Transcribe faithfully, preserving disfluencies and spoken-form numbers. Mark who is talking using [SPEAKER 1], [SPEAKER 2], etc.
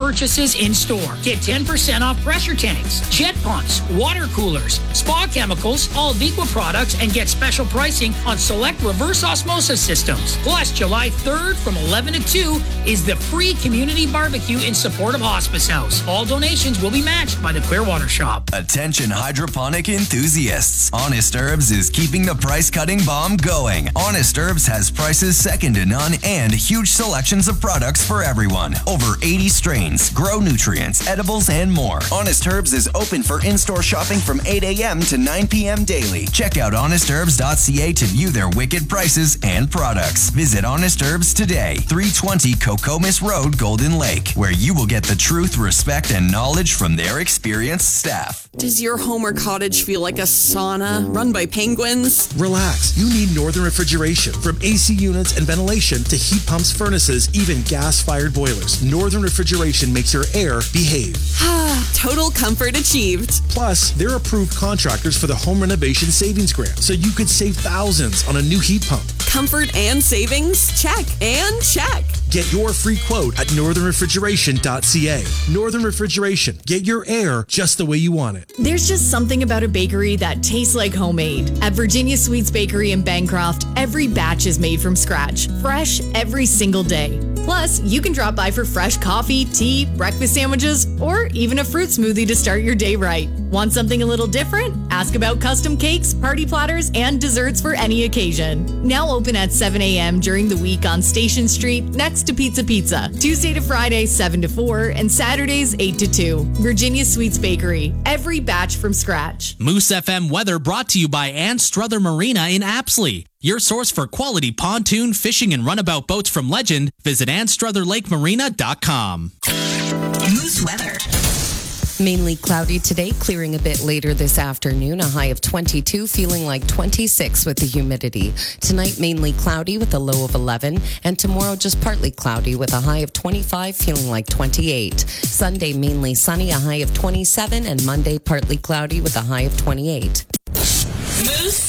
[SPEAKER 1] purchases in-store. Get ten percent off pressure tanks, jet pumps, water coolers, spa chemicals, all Viqua products, and get special pricing on select reverse osmosis systems. Plus, July third from eleven to two is the free community barbecue in support of Hospice House. All donations will be matched by the Clearwater Shop.
[SPEAKER 2] Attention hydroponic enthusiasts. Honest Herbs is keeping the price-cutting bomb going. Honest Herbs has prices second to none and huge selections of products for everyone. Over eighty strains, grow nutrients, edibles, and more. Honest Herbs is open for in-store shopping from eight a.m. to nine p.m. daily. Check out honest herbs dot c a to view their wicked prices and products. Visit Honest Herbs today, three twenty Cocomis Road, Golden Lake, where you will get the truth, respect, and knowledge from their experienced staff.
[SPEAKER 3] Does your home or cottage feel like a sauna run by penguins?
[SPEAKER 4] Relax. You need Northern Refrigeration. From A C units and ventilation to heat pumps, furnaces, even gas-fired boilers, Northern Refrigeration makes your air behave.
[SPEAKER 3] Total comfort achieved.
[SPEAKER 4] Plus, they're approved contractors for the Home Renovation Savings Grant, so you could save thousands on a new heat pump.
[SPEAKER 3] Comfort and savings? Check and check.
[SPEAKER 4] Get your free quote at northern refrigeration dot c a. Northern Refrigeration. Get your air just the way you want it.
[SPEAKER 5] There's just something about a bakery that tastes like homemade. At Virginia Sweets Bakery in Bancroft, every batch is made from scratch, fresh every single day. Plus, you can drop by for fresh coffee, tea, breakfast sandwiches, or even a fruit smoothie to start your day right. Want something a little different? Ask about custom cakes, party platters, and desserts for any occasion. Now open at seven a.m. during the week on Station Street next to Pizza Pizza. Tuesday to Friday, seven to four, and Saturdays, eight to two. Virginia Sweets Bakery. Every batch from scratch.
[SPEAKER 6] Moose F M weather brought to you by Ann Struther Marina in Apsley. Your source for quality pontoon, fishing, and runabout boats from Legend. Visit ann struther lake marina dot com.
[SPEAKER 7] Moose weather.
[SPEAKER 8] Mainly cloudy today, clearing a bit later this afternoon. A high of twenty-two, feeling like twenty-six with the humidity. Tonight, mainly cloudy with a low of eleven. And tomorrow, just partly cloudy with a high of twenty-five, feeling like twenty-eight. Sunday, mainly sunny, a high of twenty-seven. And Monday, partly cloudy with a high of twenty-eight.
[SPEAKER 7] Moose